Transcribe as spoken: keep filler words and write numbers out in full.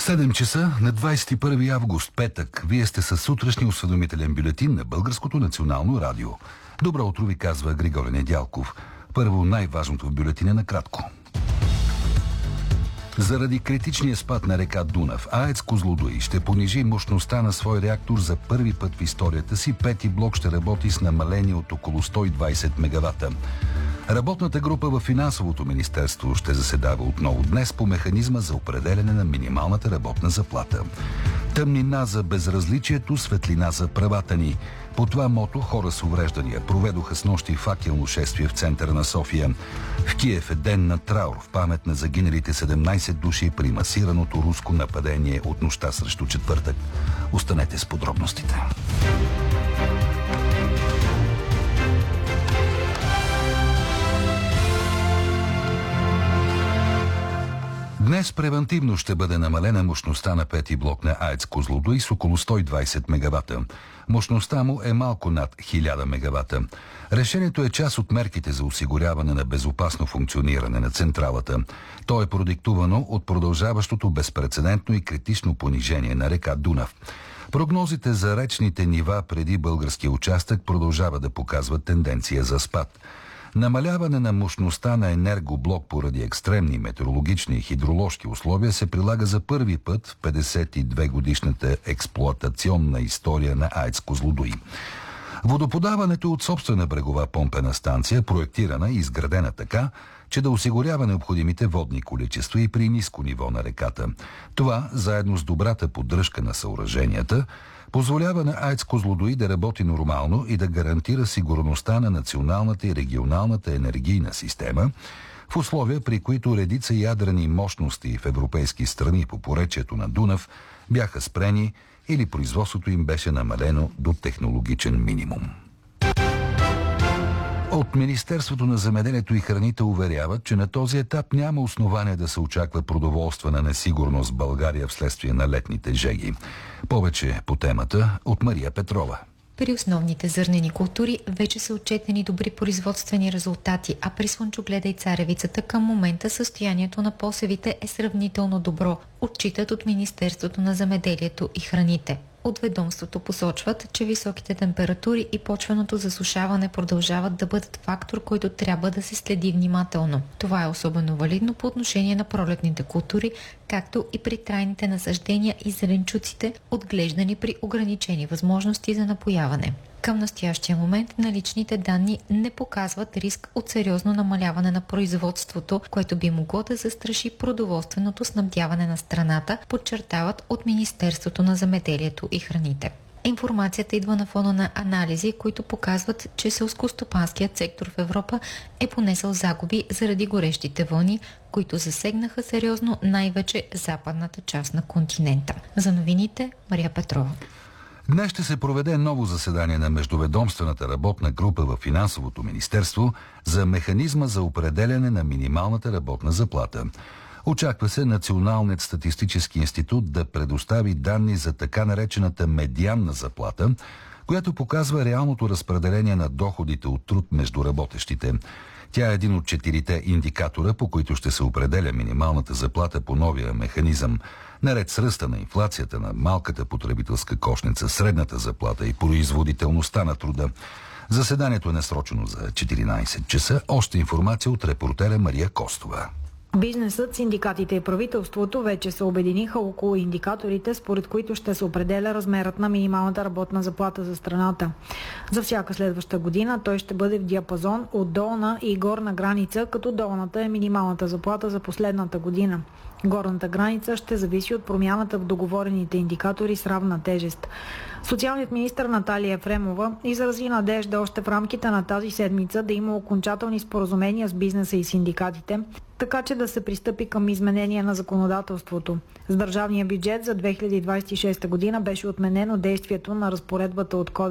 седем часа на двадесет и първи август, петък. Вие сте със сутрешния осведомителен бюлетин на Българското национално радио. Добро утро ви казва Григорий Недялков. Първо най-важното в бюлетина накратко. Заради критичния спад на река Дунав, АЕЦ Козлодуй ще понижи мощността на свой реактор за първи път в историята си. Пети блок ще работи с намаление от около сто и двадесет мегавата. Работната група в Финансовото министерство ще заседава отново днес по механизма за определяне на минималната работна заплата. Тъмнина за безразличието, светлина за правата ни. По това мото хора с увреждания проведоха снощи факелно шествие в центъра на София. В Киев е ден на траур в памет на загиналите седемнадесет души при масираното руско нападение от нощта срещу четвъртък. Останете с подробностите. Днес превантивно ще бъде намалена мощността на пети блок на АЕЦ Козлодуй с около сто и двадесет мегавата. Мощността му е малко над хиляда мегавата. Решението е част от мерките за осигуряване на безопасно функциониране на централата. То е продиктувано от продължаващото безпрецедентно и критично понижение на река Дунав. Прогнозите за речните нива преди българския участък продължават да показват тенденция за спад. Намаляване на мощността на енергоблок поради екстремни метеорологични и хидроложки условия се прилага за първи път в петдесет и две годишната експлоатационна история на АЕЦ Козлодуй. Водоподаването от собствена брегова помпена станция, проектирана и изградена така, че да осигурява необходимите водни количества и при ниско ниво на реката. Това, заедно с добрата поддръжка на съоръженията, позволява на АЕЦ Козлодуй да работи нормално и да гарантира сигурността на националната и регионалната енергийна система в условия, при които редица ядрени мощности в европейски страни по поречието на Дунав бяха спрени или производството им беше намалено до технологичен минимум. От Министерството на земеделието и храните уверяват, че на този етап няма основание да се очаква продоволствена несигурност в България вследствие на летните жеги. Повече по темата от Мария Петрова. При основните зърнени култури вече са отчетени добри производствени резултати, а при слънчогледа и царевицата към момента състоянието на посевите е сравнително добро, отчитат от Министерството на земеделието и храните. От ведомството посочват, че високите температури и почвеното засушаване продължават да бъдат фактор, който трябва да се следи внимателно. Това е особено валидно по отношение на пролетните култури, както и при трайните насаждения и зеленчуците, отглеждани при ограничени възможности за напояване. Към настоящия момент наличните данни не показват риск от сериозно намаляване на производството, което би могло да застраши продоволственото снабдяване на страната, подчертават от Министерството на земеделието и храните. Информацията идва на фона на анализи, които показват, че селскостопанският сектор в Европа е понесъл загуби заради горещите вълни, които засегнаха сериозно най-вече западната част на континента. За новините Мария Петрова. Днес ще се проведе ново заседание на Междуведомствената работна група в Финансовото министерство за механизма за определяне на минималната работна заплата. Очаква се Националният статистически институт да предостави данни за така наречената медианна заплата, която показва реалното разпределение на доходите от труд между работещите. Тя е един от четирите индикатора, по които ще се определя минималната заплата по новия механизъм. Наред с ръста на инфлацията на малката потребителска кошница, средната заплата и производителността на труда. Заседанието е насрочено за четиринадесет часа. Още информация от репортера Мария Костова. Бизнесът, синдикатите и правителството вече се обединиха около индикаторите, според които ще се определя размерът на минималната работна заплата за страната. За всяка следваща година той ще бъде в диапазон от долна и горна граница, като долната е минималната заплата за последната година. Горната граница ще зависи от промяната в договорените индикатори с равна тежест. Социалният министър Наталия Ефремова изрази надежда още в рамките на тази седмица да има окончателни споразумения с бизнеса и синдикатите, така че да се пристъпи към изменение на законодателството. С държавния бюджет за две хиляди двадесет и шеста година беше отменено действието на разпоредбата от Кодекса